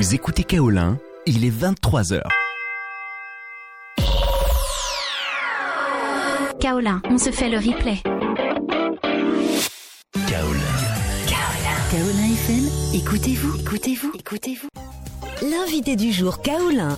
Vous écoutez Kaolin, il est 23h. Kaolin, on se fait le replay. Kaolin FM, écoutez-vous. L'invité du jour, Kaolin.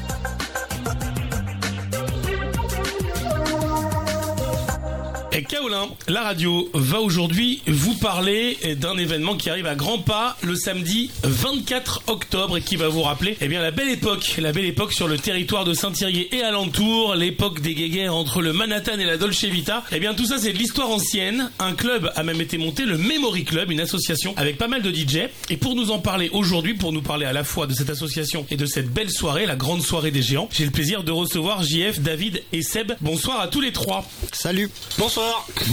Et Kaolin, la radio, va aujourd'hui vous parler d'un événement qui arrive à grands pas le samedi 24 octobre et qui va vous rappeler la belle époque sur le territoire de Saint-Thirier et alentour, l'époque des guéguerres entre le Manhattan et la Dolce Vita. Tout ça c'est de l'histoire ancienne. Un club a même été monté, le Memory Club, une association avec pas mal de DJ. Et pour nous en parler aujourd'hui, pour nous parler à la fois de cette association et de cette belle soirée, la grande soirée des géants, j'ai le plaisir de recevoir JF, David et Seb. Bonsoir à tous les trois. Salut. Bonsoir.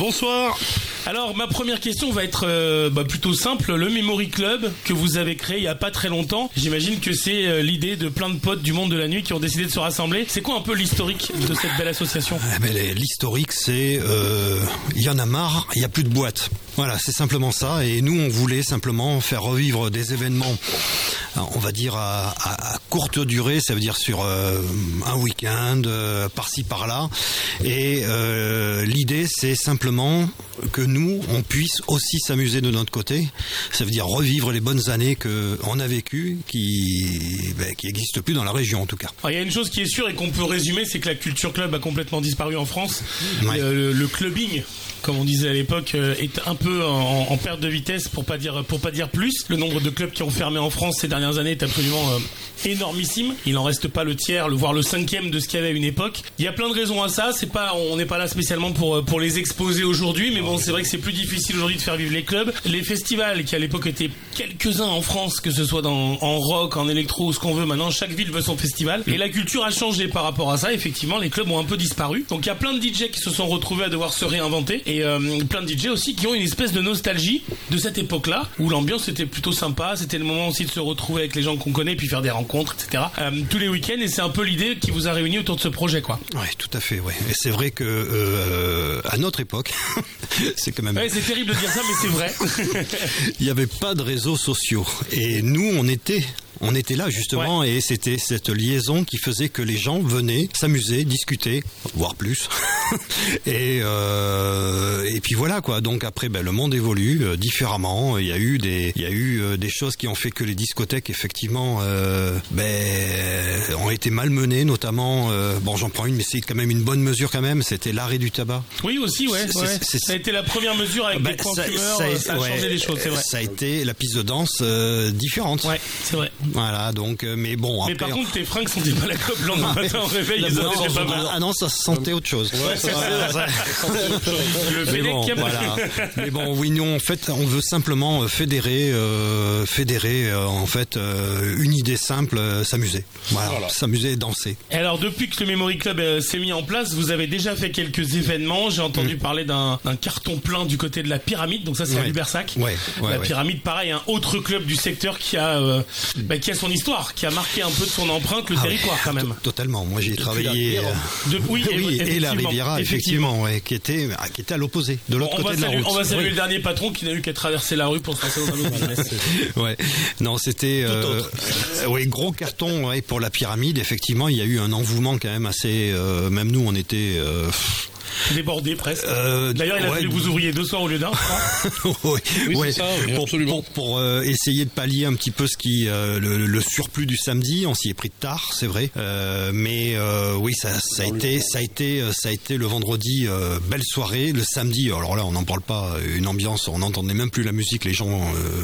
Alors ma première question va être plutôt simple. Le Memory Club que vous avez créé il y a pas très longtemps, j'imagine que c'est l'idée de plein de potes du monde de la nuit qui ont décidé de se rassembler. C'est quoi un peu l'historique de cette belle association ? L'historique c'est il y en a marre, il y a plus de boîtes. Voilà, c'est simplement ça. Et nous on voulait simplement faire revivre des événements, on va dire à courte durée, ça veut dire sur un week-end, par-ci par-là. Et l'idée c'est simplement que nous on puisse aussi s'amuser de notre côté. Ça veut dire revivre les bonnes années que on a vécues, qui n'existent plus dans la région en tout cas. Alors, il y a une chose qui est sûre et qu'on peut résumer, c'est que la culture club a complètement disparu en France. Ouais. Le clubbing, comme on disait à l'époque, est un peu en perte de vitesse, pour pas dire plus. Le nombre de clubs qui ont fermé en France ces dernières années est absolument énormissime. Il en reste pas le tiers, voire le cinquième de ce qu'il y avait à une époque. Il y a plein de raisons à ça. On n'est pas là spécialement pour les exposer aujourd'hui, mais bon, c'est vrai que c'est plus difficile aujourd'hui de faire vivre les clubs. Les festivals, qui à l'époque étaient quelques-uns en France, que ce soit en rock, en électro, ce qu'on veut. Maintenant, chaque ville veut son festival. Et la culture a changé par rapport à ça. Effectivement, les clubs ont un peu disparu. Donc il y a plein de DJ qui se sont retrouvés à devoir se réinventer. Et plein de DJ aussi qui ont une espèce de nostalgie de cette époque-là, où l'ambiance était plutôt sympa. C'était le moment aussi de se retrouver avec les gens qu'on connaît, puis faire des rencontres, etc. Tous les week-ends. Et c'est un peu l'idée qui vous a réunis autour de ce projet, quoi. Ouais, tout à fait, ouais. Et c'est vrai que à notre époque, c'est quand même... Ouais, c'est terrible de dire ça, mais c'est vrai. Il n'y avait pas de réseaux sociaux. Et nous, on était là justement, ouais. Et c'était cette liaison qui faisait que les gens venaient s'amuser, discuter, voire plus. et puis voilà quoi. Donc après, le monde évolue différemment. Il y a eu des choses qui ont fait que les discothèques effectivement ont été malmenées, notamment. J'en prends une, mais c'est quand même une bonne mesure quand même. C'était l'arrêt du tabac. Oui aussi, ouais. Ça a été la première mesure avec des points fumeurs. Ça a changé les choses, c'est vrai. Ça a été la piste de danse différente. Ouais, c'est vrai. Voilà, donc, mais bon. Mais après, par contre, tes fringues sentent pas la clope le lendemain matin au réveil. Pas mal. Ah non, ça sentait autre chose. Ouais, c'est ça. Le Fennec. Voilà. Mais bon, oui, nous, en fait, on veut simplement fédérer, en fait, une idée simple, s'amuser. Voilà. S'amuser et danser. Et alors, depuis que le Memory Club s'est mis en place, vous avez déjà fait quelques événements. J'ai entendu parler d'un carton plein du côté de la Pyramide. Donc ça, c'est à Lubersac. La Pyramide, pareil, un autre club du secteur qui a son histoire, qui a marqué un peu de son empreinte le territoire quand même. Totalement. Moi, j'ai travaillé. Et la Riviera, effectivement, qui était à l'opposé, de l'autre côté de la route. On va saluer le dernier patron qui n'a eu qu'à traverser la rue pour se passer dans un autre business. Ouais. Non, c'était gros carton pour la Pyramide. Effectivement, il y a eu un envouement quand même assez. Même nous, on était. Débordé presque. D'ailleurs, il a fallu que vous ouvriez 2 soirs au lieu d'un. Oui, c'est ça, absolument. Pour essayer de pallier un petit peu le surplus du samedi. On s'y est pris de tard, c'est vrai. Mais ça a été le vendredi belle soirée. Le samedi, alors là, on n'en parle pas. Une ambiance, on n'entendait même plus la musique. Les gens.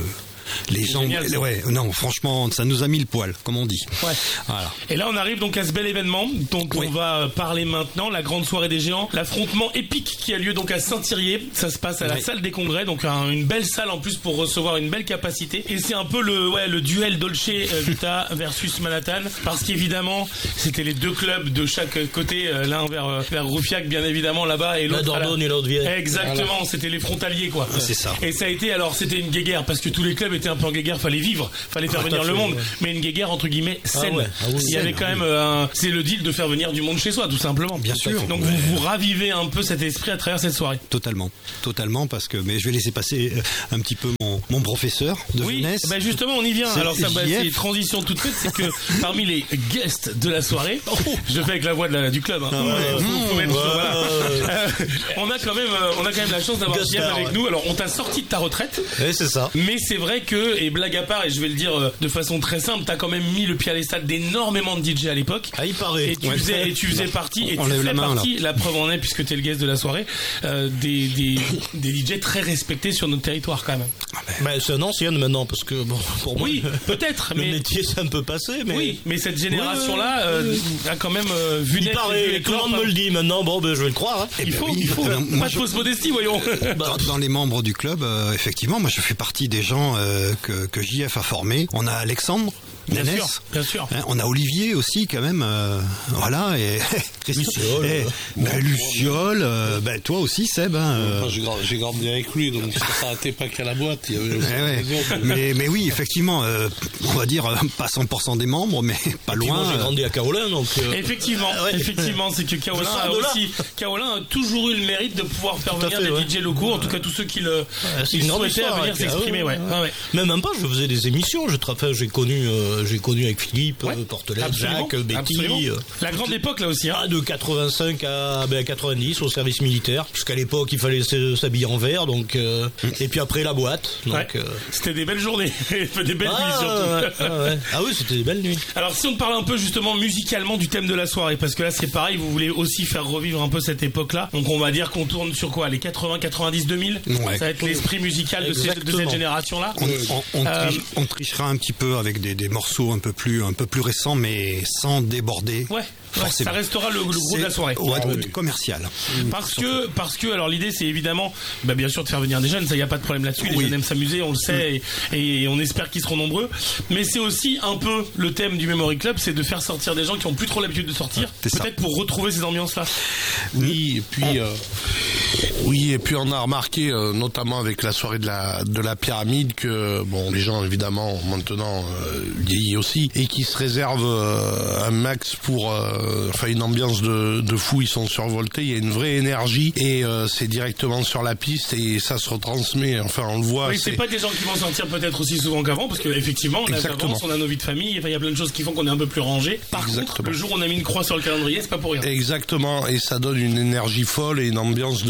Non, franchement, ça nous a mis le poil, comme on dit. Ouais. Voilà. Et là, on arrive donc à ce bel événement. Donc, on va parler maintenant, la grande soirée des géants, l'affrontement épique qui a lieu donc à Saint-Thirier. Ça se passe à la salle des congrès, donc une belle salle en plus pour recevoir une belle capacité. Et c'est un peu le duel Dolce Vita versus Manhattan, parce qu'évidemment, c'était les deux clubs de chaque côté, l'un vers Roufiac, bien évidemment, là-bas, et l'autre. La Dordogne et l'autre Vienne. Exactement, voilà. C'était les frontaliers, quoi. C'est ça. Et ça a été, alors, c'était une guéguerre, parce que tous les clubs étaient côté un peu en guéguerre, fallait vivre, fallait faire venir le monde, mais une guéguerre entre guillemets saine. Il y avait quand même, c'est le deal de faire venir du monde chez soi, tout simplement. Bien sûr. Donc vous ravivez un peu cet esprit à travers cette soirée. Totalement, parce que, mais je vais laisser passer un petit peu mon professeur de jeunesse. Bah justement, on y vient. Alors ça, c'est transition toute faite, c'est que parmi les guests de la soirée, je le fais avec la voix du club. Hein. On a quand même la chance d'avoir JF avec nous. Alors on t'a sorti de ta retraite. Oui, c'est ça. Mais c'est vrai que, et blague à part, et je vais le dire de façon très simple, t'as quand même mis le pied à l'étal d'énormément de DJ à l'époque. Ah, il paraît. Et tu faisais partie, la preuve en est, puisque t'es le guest de la soirée, des DJ très respectés sur notre territoire quand même. Bah, c'est un ancien maintenant, parce que bon, pour moi, peut-être, le métier c'est un peu passé, mais oui, mais cette génération-là a quand même vu naître. Tout le monde me le dit maintenant. Bon, ben je vais le croire. Hein. Il faut. Pas de fausse modestie, voyons. Dans les membres du club, effectivement, moi je fais partie des gens que JF a formés. On a Alexandre. Bien sûr. On a Olivier aussi quand même, voilà, et Luciole, toi aussi Seb. Moi, j'ai grandi avec lui, donc ça s'arrêtait pas qu'à la boîte. Il y avait mais oui, effectivement, on va dire pas 100% des membres, mais pas loin. Moi j'ai grandi à Kaolin, donc. Effectivement, c'est que Kaolin a toujours eu le mérite de pouvoir faire venir des DJ locaux, en tout cas tous ceux qui le souhaitaient venir s'exprimer. Même pas, je faisais des émissions, j'ai connu avec Philippe, Portelette, Jacques, Betty. La grande époque là aussi. De 85 à 90 au service militaire, puisqu'à l'époque il fallait s'habiller en vert, donc et puis après la boîte. Donc, c'était des belles journées, des belles nuits surtout. Ah oui, c'était des belles nuits. Alors si on parle un peu justement musicalement du thème de la soirée, parce que là c'est pareil, vous voulez aussi faire revivre un peu cette époque-là. Donc on va dire qu'on tourne sur quoi, les 80, 90, 2000. Ça va être l'esprit musical de cette génération-là. On trichera un petit peu avec des morceaux un peu plus récents, mais sans déborder. Ça restera le gros de la soirée. Commercial. Parce que alors l'idée c'est évidemment bien sûr de faire venir des jeunes, ça y a pas de problème là-dessus, les jeunes aiment s'amuser, on le sait, et on espère qu'ils seront nombreux, mais c'est aussi un peu le thème du Memory Club, c'est de faire sortir des gens qui ont plus trop l'habitude de sortir, peut-être pour retrouver ces ambiances-là. Oui, et puis on a remarqué notamment avec la soirée de la pyramide que les gens évidemment maintenant vieillis aussi, et qui se réservent un max pour une ambiance de fou, ils sont survoltés, il y a une vraie énergie, et c'est directement sur la piste et ça se retransmet, on le voit. Oui, c'est pas des gens qui vont sortir peut-être aussi souvent qu'avant, parce qu'effectivement on a nos vies de famille, il y a plein de choses qui font qu'on est un peu plus rangé. Par contre, le jour où on a mis une croix sur le calendrier, c'est pas pour rien. Exactement, et ça donne une énergie folle et une ambiance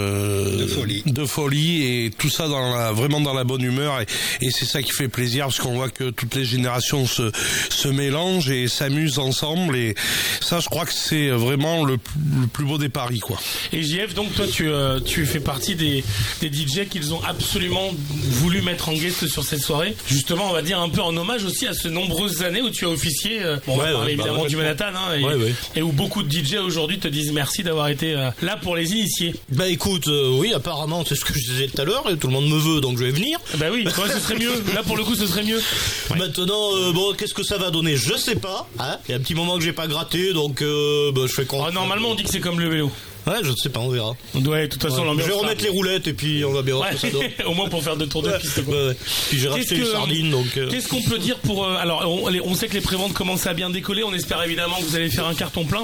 de folie, et tout ça vraiment dans la bonne humeur, et c'est ça qui fait plaisir, parce qu'on voit que toutes les générations se mélangent et s'amusent ensemble, et ça je crois que c'est vraiment le plus beau des paris, quoi. Et JF, donc toi tu fais partie des DJ qu'ils ont absolument voulu mettre en guest sur cette soirée, justement on va dire un peu en hommage aussi à ces nombreuses années où tu as officié, on va parler évidemment du Manhattan, et où beaucoup de DJ aujourd'hui te disent merci d'avoir été là pour les initier. Écoute, oui, apparemment c'est ce que je disais tout à l'heure, et tout le monde me veut, donc je vais venir. Ce serait mieux, là pour le coup ce serait mieux. Maintenant qu'est-ce que ça va donner, je sais pas, il y a un petit moment que j'ai pas gratté, donc je fais con. Normalement on dit que c'est comme le vélo. Ouais, je ne sais pas, on verra. De toute façon, l'ambiance. Je vais remettre les roulettes et puis on va bien voir ce que ça donne. Au moins pour faire 2 tours de piste. Puis j'ai racheté une sardine, donc. Qu'est-ce qu'on peut dire pour alors on sait que les préventes commencent à bien décoller. On espère évidemment que vous allez faire un carton plein.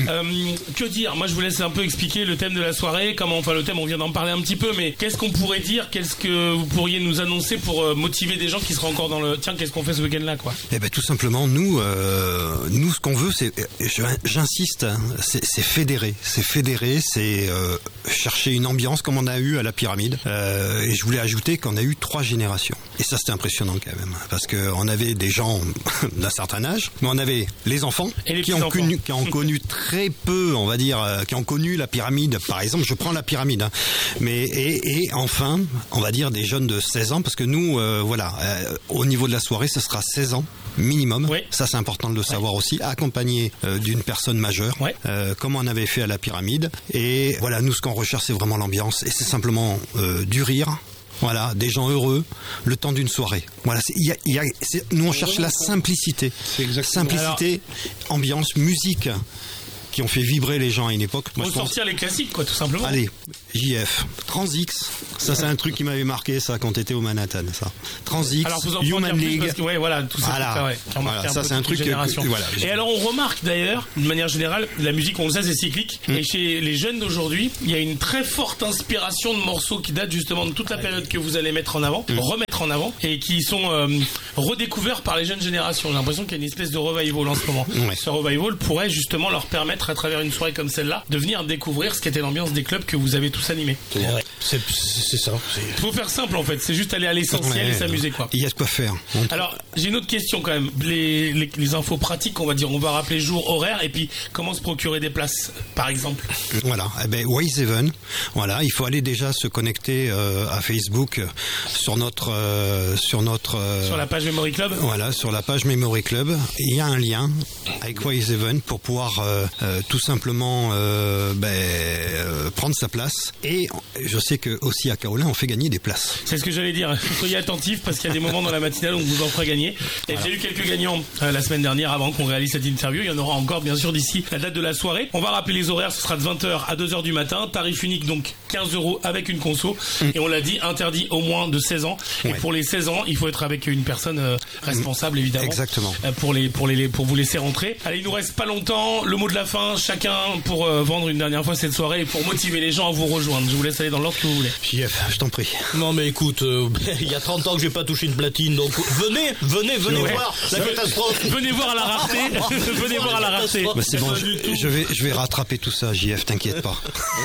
Que dire? Moi, je vous laisse un peu expliquer le thème de la soirée. Le thème, on vient d'en parler un petit peu, mais qu'est-ce qu'on pourrait dire? Qu'est-ce que vous pourriez nous annoncer pour motiver des gens qui seraient encore dans le. Tiens, qu'est-ce qu'on fait ce week-end-là, quoi? Tout simplement, nous, ce qu'on veut, c'est, j'insiste, c'est fédérer, c'est chercher une ambiance comme on a eu à la pyramide, et je voulais ajouter qu'on a eu 3 générations, et ça c'était impressionnant quand même, parce qu'on avait des gens d'un certain âge, mais on avait les enfants qui ont connu très peu, on va dire, qui ont connu la pyramide, par exemple, je prends la pyramide, mais et enfin on va dire des jeunes de 16 ans, parce que nous au niveau de la soirée ce sera 16 ans minimum, ça c'est important de le savoir aussi, accompagné d'une personne majeure, comme on avait fait à la pyramide. Et voilà, nous ce qu'on recherche c'est vraiment l'ambiance, et c'est simplement du rire, des gens heureux le temps d'une soirée. Nous on cherche la simplicité, ambiance, musique qui ont fait vibrer les gens à une époque. Sortir les classiques, quoi, tout simplement. Allez, JF, Transix, ça c'est un truc qui m'avait marqué ça quand t'étais au Manhattan, ça. Transix, alors, vous en Human League, League, ouais, voilà, tout ça. voilà, Ouais, voilà, ça c'est un truc que, voilà. Et alors on remarque d'ailleurs, de manière générale, la musique, on le sait, c'est cyclique. Et chez les jeunes d'aujourd'hui, il y a une très forte inspiration de morceaux qui datent justement de toute la période que vous allez mettre en avant, remettre en avant, et qui sont redécouverts par les jeunes générations. J'ai l'impression qu'il y a une espèce de revival en ce moment. Ouais. Ce revival pourrait justement leur permettre, à travers une soirée comme celle-là, de venir découvrir ce qu'était l'ambiance des clubs que vous avez tous animés. Ouais, c'est ça. Faut faire simple en fait, c'est juste aller à l'essentiel et s'amuser quoi. Il y a de quoi faire. Alors, j'ai une autre question quand même. Les infos pratiques, on va dire, on va rappeler jour, horaire, et puis comment se procurer des places, par exemple. Voilà, eh ben Wise Even. Voilà, il faut aller déjà se connecter à Facebook sur la page Memory Club. Voilà, sur la page Memory Club, il y a un lien avec Wise Even pour pouvoir tout simplement prendre sa place. Et je sais que aussi à Kaolin, on fait gagner des places. C'est ce que j'allais dire. Soyez attentifs parce qu'il y a des moments dans la matinale où on vous en fera gagner. Et j'ai eu quelques gagnants la semaine dernière avant qu'on réalise cette interview. Il y en aura encore bien sûr d'ici la date de la soirée. On va rappeler les horaires. Ce sera de 20h à 2h du matin. Tarif unique donc 15 € avec une conso. Et on l'a dit, interdit au moins de 16 ans. Et pour les 16 ans, il faut être avec une personne responsable évidemment. Exactement. Pour vous laisser rentrer. Allez, il nous reste pas longtemps. Le mot de la fin, chacun pour vendre une dernière fois cette soirée et pour motiver les gens à vous rejoindre. Je vous laisse aller dans l'ordre que vous voulez. JF, je t'en prie. Non mais écoute, il y a 30 ans que j'ai pas touché une platine, donc venez voir la catastrophe. Venez voir à la rareté. Venez voir à la rareté. Bah c'est bon, je vais rattraper tout ça, JF, t'inquiète pas.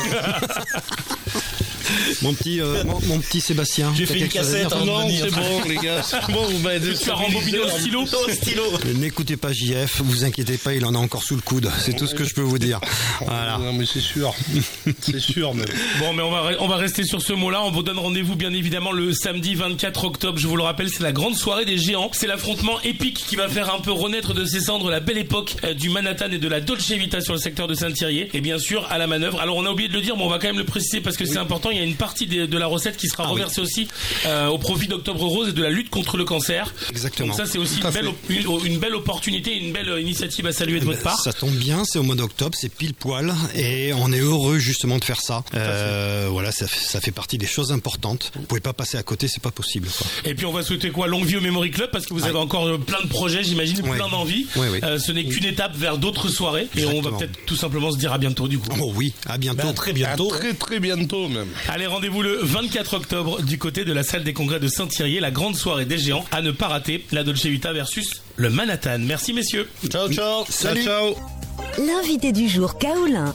Mon petit Sébastien. J'ai fait une cassette. Non, c'est bon, les gars. C'est bon, vous m'avez dit. Tu as rembobiné au stylo. N'écoutez pas JF, vous inquiétez pas, il en a encore sous le coude. C'est tout ce que je peux vous dire. Voilà. Non, mais c'est sûr. C'est sûr, même. Bon, mais on va rester sur ce mot-là. On vous donne rendez-vous, bien évidemment, le samedi 24 octobre. Je vous le rappelle, c'est la grande soirée des géants. C'est l'affrontement épique qui va faire un peu renaître de ses cendres la belle époque du Manhattan et de la Dolce Vita sur le secteur de Saint-Thierry. Et bien sûr, à la manœuvre. Alors, on a oublié de le dire, mais on va quand même le préciser parce que c'est important. Il y a une partie de la recette qui sera reversée aussi au profit d'Octobre Rose et de la lutte contre le cancer. Exactement. Donc ça, c'est aussi une belle opportunité, une belle initiative à saluer de votre part. Ça tombe bien, c'est au mois d'octobre, c'est pile poil et on est heureux justement de faire ça. Voilà, ça fait partie des choses importantes. Vous pouvez pas passer à côté, c'est pas possible, quoi. Et puis on va souhaiter quoi, longue vie au Memory Club parce que vous avez encore plein de projets, j'imagine, plein d'envies. Oui. Ce n'est qu'une étape vers d'autres soirées. Exactement. Et on va peut-être tout simplement se dire à bientôt du coup. Oh oui, à bientôt. Très bientôt. Très bientôt même. Allez, rendez-vous le 24 octobre du côté de la salle des congrès de Saint-Thierry, la grande soirée des géants à ne pas rater, la Dolce Vita versus le Manhattan. Merci messieurs. Ciao. Salut. Ciao. L'invité du jour, Kaolin.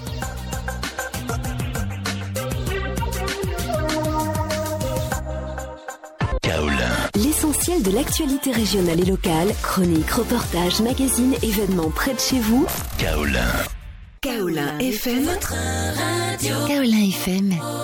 L'essentiel de l'actualité régionale et locale, chroniques, reportages, magazines, événements près de chez vous. Kaolin FM. Votre radio. Kaolin FM.